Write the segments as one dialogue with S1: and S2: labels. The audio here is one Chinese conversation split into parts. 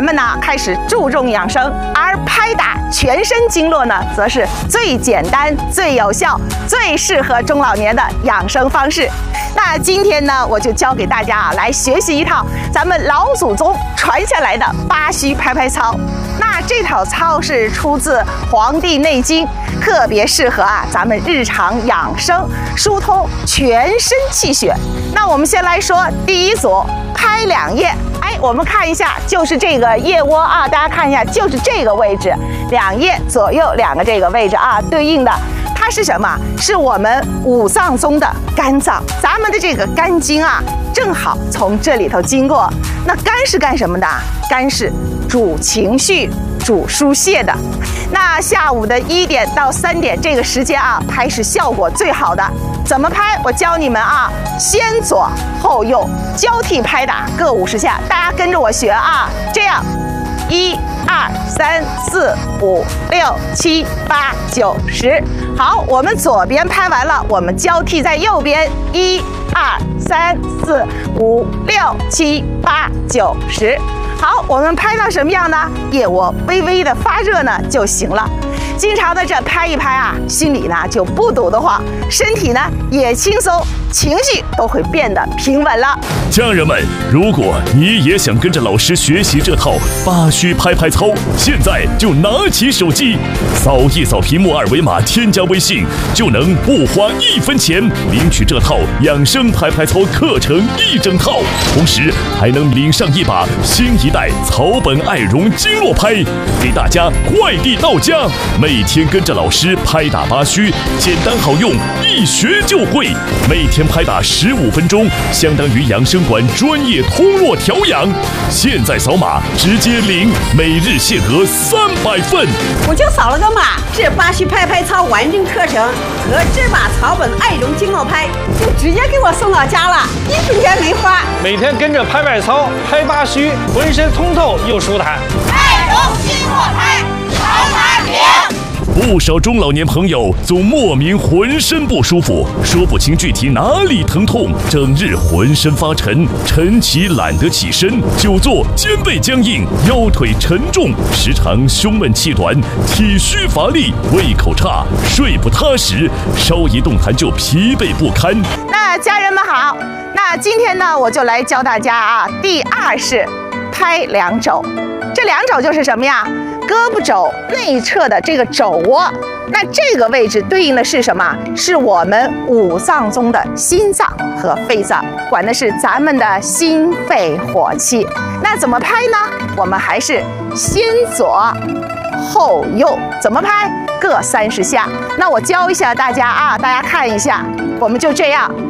S1: 们呢开始注重养生，而拍打全身经络呢，则是最简单、最有效、最适合中老年的养生方式。那今天呢，我就教给大家来学习一套咱们老祖宗传下来的八虚拍拍操。那这套操是出自《黄帝内经》，特别适合咱们日常养生，疏通全身气血。那我们先来说第一组，拍两腋。我们看一下，就是这个腋窝啊，大家看一下，就是这个位置，两腋左右两个这个位置啊，对应的它是什么？是我们五脏中的肝脏，咱们的这个肝经啊，正好从这里头经过。那肝是干什么的？肝是主情绪、主疏泄的。那下午的1点到3点这个时间啊，拍是效果最好的。怎么拍？我教你们啊，先左后右交替拍打，各50下，大家跟着我学啊。这样，1、2、3、4、5、6、7、8、9、10。好，我们左边拍完了，我们交替在右边，1、2、3、4、5、6、7、8、9、10。好，我们拍到什么样呢？腋窝微微的发热呢就行了。经常的这拍一拍啊，心里呢就不堵得慌，身体呢也轻松，情绪都会变得平稳了。
S2: 家人们，如果你也想跟着老师学习这套八虚拍拍操，现在就拿起手机，扫一扫屏幕2维码，添加微信，就能不花1分钱领取这套养生拍拍操课程1整套，同时还能领上一把新一代草本爱绒经络拍，给大家快递到家。每天跟着老师拍打八虚，简单好用，一学就会。每天拍打15分钟，相当于养生馆专业通络调养。现在扫码直接领每日限额300份。
S3: 我就扫了个码，这八虚拍拍操完整课程和这把草本爱绒经络拍就直接给我送到家了，1分钱没花。
S4: 每天跟着拍拍操，拍八虚，浑身通透又舒坦。
S5: 爱绒经络拍，好码顶。
S2: 不少中老年朋友总莫名浑身不舒服，说不清具体哪里疼痛，整日浑身发沉，晨起懒得起身，久坐肩背僵硬，腰腿沉重，时常胸闷气短，体虚乏力，胃口差，睡不踏实，稍一动弹就疲惫不堪。
S1: 那家人们好，那今天呢，我就来教大家啊，第2式拍两肘。这两肘就是什么呀？胳膊肘内侧的这个肘窝，那这个位置对应的是什么？是我们五脏中的心脏和肺脏，管的是咱们的心肺火气。那怎么拍呢？我们还是先左后右，怎么拍？各30下。那我教一下大家啊，大家看一下，我们就这样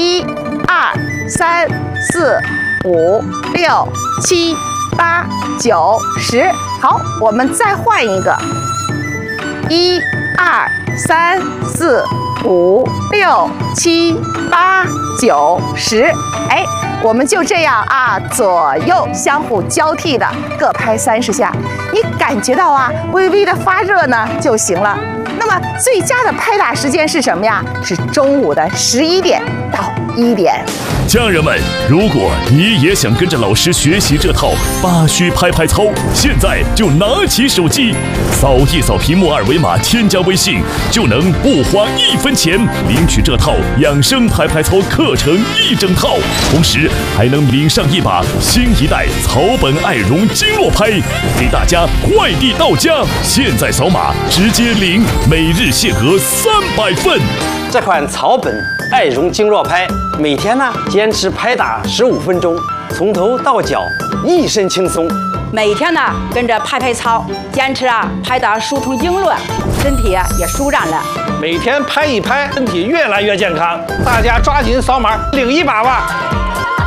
S1: ，1、2、3、4、5、6、7、8、9、10。好，我们再换一个，1、2、3、4、5、6、7、8、9、10。我们就这样啊，左右相互交替的各拍30下。你感觉到啊，微微的发热呢就行了。那么最佳的拍打时间是什么呀？是中午的11点到1点。
S2: 家人们，如果你也想跟着老师学习这套八虚拍拍操，现在就拿起手机，扫一扫屏幕2维码，添加微信，就能不花1分钱领取这套养生拍拍操课程1整套，同时还能领上一把新一代草本爱绒经络拍，给大家快递到家。现在扫码直接领每日限额300份。
S6: 这款草本爱绒经络拍，每天呢坚持拍打15分钟，从头到脚一身轻松。
S3: 每天呢跟着拍拍操，坚持拍打疏通经络，身体也舒展了。
S4: 每天拍一拍，身体越来越健康。大家抓紧扫码领一把吧。